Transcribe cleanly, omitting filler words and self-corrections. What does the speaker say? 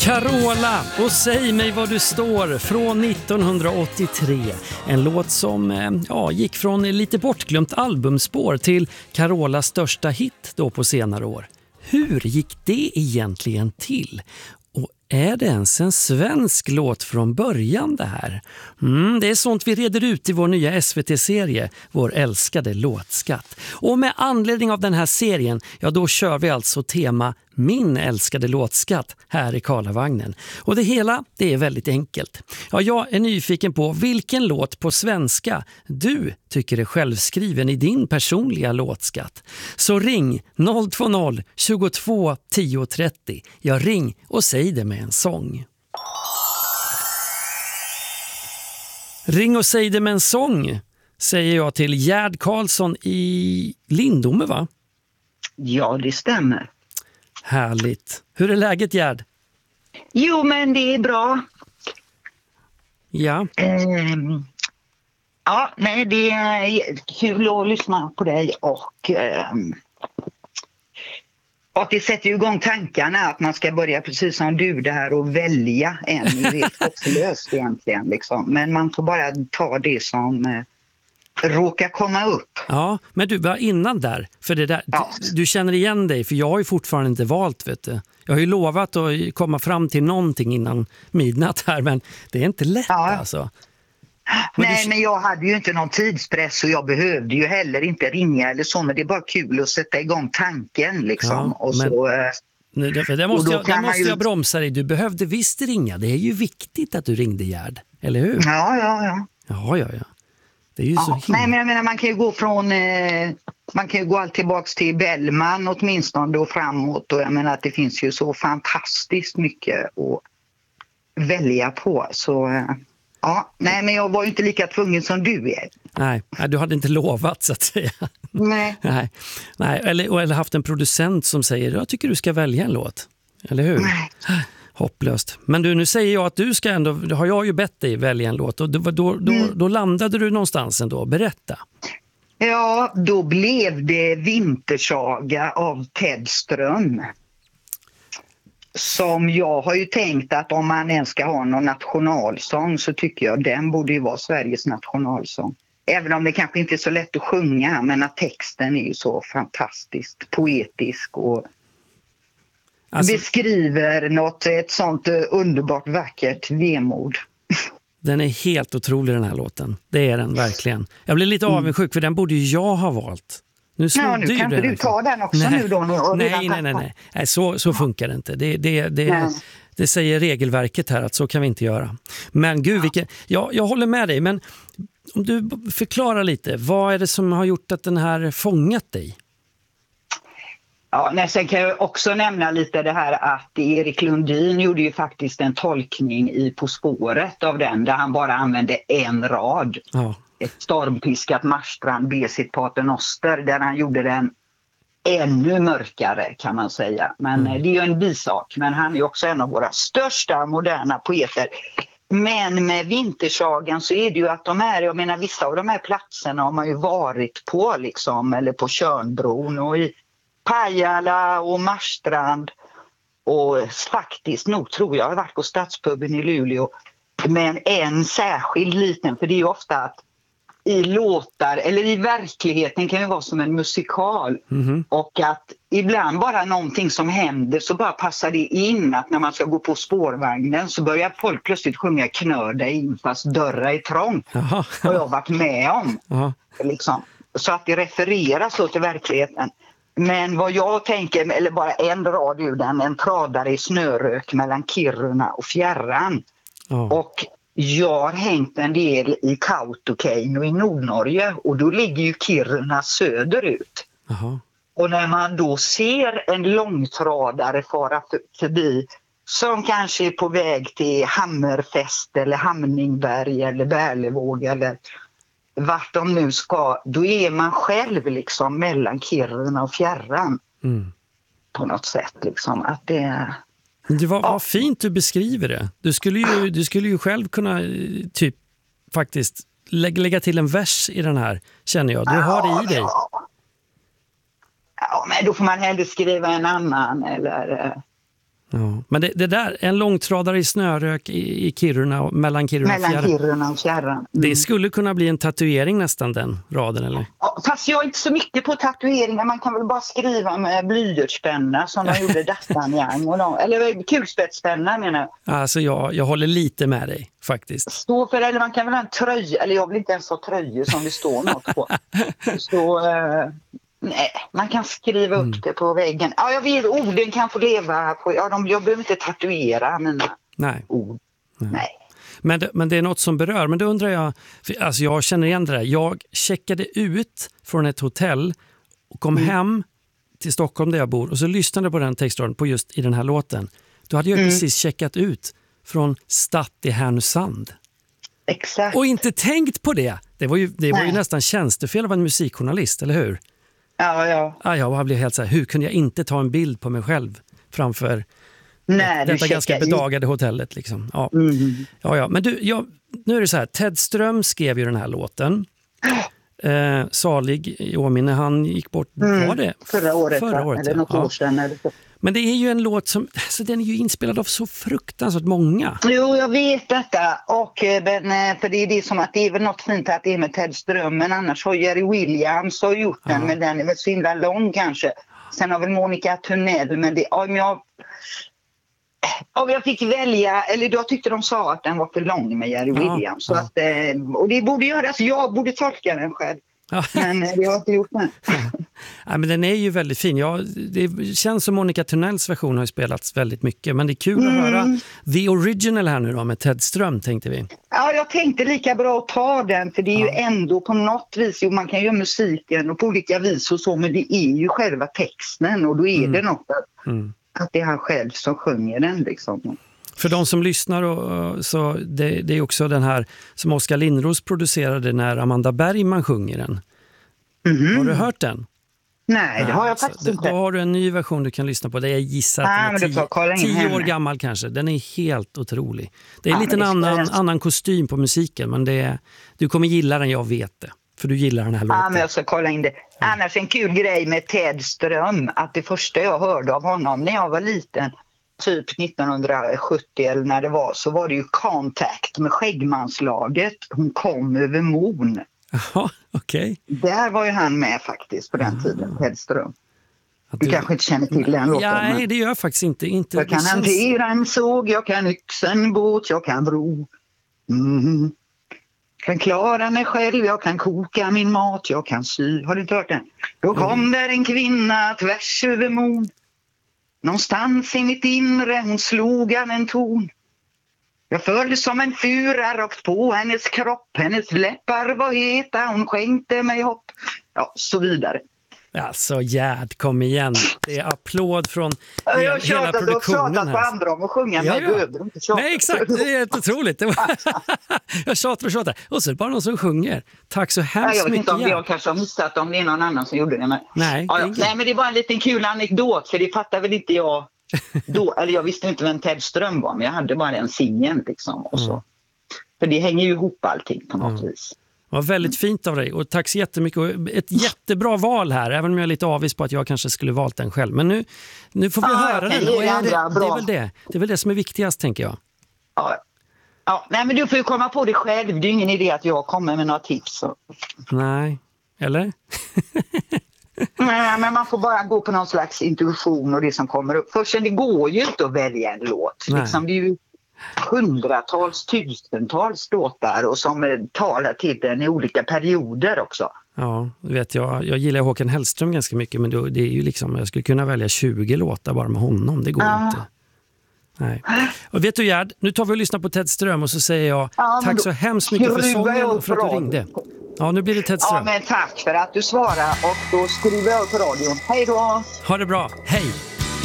Carola och säg mig var du står från 1983. En låt som gick från lite bortglömt albumspår till Carolas största hit då på senare år. Hur gick det egentligen till? Och är det ens en svensk låt från början det här? Det är sånt vi reder ut i vår nya SVT-serie, vår älskade låtskatt. Och med anledning av den här serien, då kör vi alltså tema Min älskade låtskatt här i Karlavagnen. Och det hela, det är väldigt enkelt. Jag är nyfiken på vilken låt på svenska du tycker är självskriven i din personliga låtskatt. Så ring 020 22 10 30. Ring och säg det med en sång. Ring och säg det med en sång, säger jag till Gerd Karlsson i Lindome, va? Ja, det stämmer. Härligt. Hur är läget, Gerd? Jo, men det är bra. Ja. Det är kul att lyssna på dig och det sätter ju igång tankarna att man ska börja precis som du det här och välja en. Det är hopplöst egentligen liksom. Men man får bara ta det som råkar komma upp. Ja, men du var innan där. För det där, du känner igen dig, för jag har ju fortfarande inte valt, vet du. Jag har ju lovat att komma fram till någonting innan midnatt här, men det är inte lätt alltså. Men jag hade ju inte någon tidspress och jag behövde ju heller inte ringa eller så, men det är bara kul att sätta igång tanken liksom. Där måste jag bromsa dig. Du behövde visst ringa. Det är ju viktigt att du ringde, Gerd, eller hur? Ja. Ja. Det är ju så himla... Nej, men jag menar, man kan ju gå från man kan ju gå allt tillbaks till Bellman åtminstone och framåt, och jag menar att det finns ju så fantastiskt mycket att välja på, så men jag var ju inte lika tvungen som du är. Nej, du hade inte lovat så att säga. Nej. Eller haft en producent som säger, jag tycker du ska välja en låt. Eller hur? Nej. Hopplöst. Men du, nu säger jag att du ska ändå, har jag ju bett dig välja en låt, och då landade du någonstans ändå. Berätta. Ja, då blev det Vintersaga av Ted Ström. Som jag har ju tänkt att om man ens ska ha någon nationalsång så tycker jag den borde ju vara Sveriges nationalsång. Även om det kanske inte är så lätt att sjunga, men att texten är ju så fantastiskt poetisk och beskriver ett sånt underbart vackert vemod. Den är helt otrolig, den här låten. Det är den verkligen. Jag blir lite avundsjuk, för den borde ju jag ha valt. Nu kan inte du ta den också nu då? Nej, så funkar det inte. Det säger regelverket här att så kan vi inte göra. Men gud, jag håller med dig. Men om du förklarar lite, vad är det som har gjort att den här fångat dig? Ja, sen kan jag också nämna lite det här att Erik Lundin gjorde ju faktiskt en tolkning i På spåret av den, där han bara använde en rad. Ja. Ett stormpiskat Marstrand be sitt paternoster, där han gjorde den ännu mörkare, kan man säga. Men det är ju en bisak, men han är också en av våra största moderna poeter. Men med Vintersagan så är det ju att vissa av de här platserna har man ju varit på liksom, eller på Tjörnbron och i Pajala och Marstrand, och faktiskt nog tror jag har varit på Stadspuben i Luleå, men en särskild liten, för det är ju ofta att i låtar eller i verkligheten kan det vara som en musikal, och att ibland bara någonting som händer så bara passar det in, att när man ska gå på spårvagnen så börjar folk plötsligt sjunga Knör dig in fast dörrar är trång. Och jag har varit med om liksom. Så att det refereras så till verkligheten. Men vad jag tänker, eller bara en rad ur den, en tradare i snörök mellan Kiruna och fjärran. Och jag har hängt en del i Kautokeino i Nordnorge, och då ligger ju Kiruna söderut. Och när man då ser en långtradare fara förbi som kanske är på väg till Hammerfest eller Hamningberg eller Bärlevåg eller vart de nu ska, då är man själv liksom mellan Kiruna och fjärran på något sätt liksom, att det var fint du beskriver det. Du skulle ju själv kunna typ faktiskt lägga till en vers i den här, känner jag. Du har det i dig. Ja, men då får man hellre skriva en annan eller Ja. Men det där, en långtradare i snörök i Kiruna, mellan Kiruna och Fjärran. Mellan Kiruna och Fjärran. Det skulle kunna bli en tatuering nästan, den raden, eller? Ja, fast jag är inte så mycket på tatueringar. Man kan väl bara skriva med blyertspenna som de gjorde D'Artagnan. Eller kulspetspenna menar jag. Alltså jag håller lite med dig faktiskt. Stå för, eller man kan väl ha en tröja, eller jag vill inte ens ha tröjor som det står något på. Nej, man kan skriva upp det på väggen. Ja, jag vet, orden kan få leva på, jag behöver inte tatuera mina ord. Nej. Men det är något som berör. Men då undrar jag, alltså jag känner igen det där. Jag checkade ut från ett hotell och kom hem till Stockholm där jag bor och så lyssnade på den textraden på just i den här låten. Då hade jag precis checkat ut från Stadt i Härnösand. Exakt. Och inte tänkt på det. Det var ju nästan tjänstefel av en musikjournalist, eller hur? Ja. Jag blev helt så här, hur kunde jag inte ta en bild på mig själv framför detta ganska bedagade hotellet liksom. Ja. Ja. Men nu är det så här, Ted Ström skrev ju den här låten. Salig i åminne, han gick bort förra året eller något år sedan. Eller så. Men det är ju en låt som, alltså den är ju inspelad av så fruktansvärt många. Jo, jag vet detta. För det är det som att det är väl något fint att det är med Ted Ström, men annars har Jerry Williams gjort den, men den är väl så himla lång kanske. Sen har väl Monica Tunnell, men om jag fick välja, eller jag tyckte de sa att den var för lång med Jerry Williams. Så att, och det borde göras, jag borde tolka den själv. Men det har jag inte gjort med. Ja, men den är ju väldigt fin. Det känns som Monica Tunnells version har ju spelats väldigt mycket. Men det är kul att höra The Original här nu då med Ted Ström, tänkte vi. Ja, jag tänkte lika bra att ta den. För det är ju ändå på något vis, man kan ju göra musiken och på olika vis och så, men det är ju själva texten och då är det något att det är han själv som sjunger den liksom. För de som lyssnar, så det är också den här som Oskar Lindros producerade när Amanda Bergman sjunger den. Har du hört den? Nej, det har jag faktiskt inte. Då har du en ny version du kan lyssna på. Det jag gissar att den är 10 år gammal kanske. Den är helt otrolig. Det är lite en annan kostym på musiken, men du kommer gilla den, jag vet det. För du gillar den här låten. Ja, men jag ska kolla in det. Annars en kul grej med Ted Ström, att det första jag hörde av honom när jag var liten, typ 1970 eller när det var, så var det ju Contact med Skäggmanslaget. Hon kom över Mon. Jaha, okej. Där var ju han med faktiskt på den tiden, Ted Ström. Du kanske inte känner till den låten? Nej, det gör jag faktiskt inte. Jag kan hantera en såg, jag kan yxa en båt, jag kan bro. Kan klara mig själv, jag kan koka min mat, jag kan sy. Har du inte hört den? Då kom där en kvinna tvärs över Mon. Någonstans i mitt inre hon slog an en ton. Jag följde som en fura rakt på hennes kropp. Hennes läppar var heta, hon skänkte mig hopp. Ja, så vidare. Alltså Gerd, kom igen. Det är applåd från hela produktionen. Jag har tjatat på andra om att sjunga med behöver inte tjata. Nej, exakt. Det är helt otroligt. Jag tjatar. Och så är det bara någon som sjunger. Tack så hemskt mycket. Jag vet inte om jag kanske har missat om det är någon annan som gjorde det. Men... Nej, Nej, men det är bara en liten kul anekdot. För det fattar väl inte jag då. Eller jag visste inte vem Ted Ström var. Men jag hade bara en singeln liksom. Och så. För det hänger ju ihop allting på något vis. Det var väldigt fint av dig och tack så jättemycket. Och ett jättebra val här, även om jag är lite avis på att jag kanske skulle valt den själv. Men nu får vi höra den. Och det är väl det som är viktigast, tänker jag. Ja, nej, men du får ju komma på det själv. Det är ingen idé att jag kommer med några tips. Så. Nej, eller? Nej, men man får bara gå på någon slags intuition och det som kommer upp. Först, det går ju inte att välja en låt. Liksom, det är ju hundratals, tusentals låtar och som talar till den i olika perioder också. Ja, vet jag gillar Håkan Hellström ganska mycket, men det är ju liksom, jag skulle kunna välja 20 låtar bara med honom, det går inte. Nej. Och vet du Gerd, nu tar vi och lyssnar på Ted Ström och så säger jag tack så hemskt mycket för sången och för att du ringde. Ja, nu blir det Ted Ström. Ja, men tack för att du svarade och då skriver jag på radion. Hej då! Ha det bra, hej!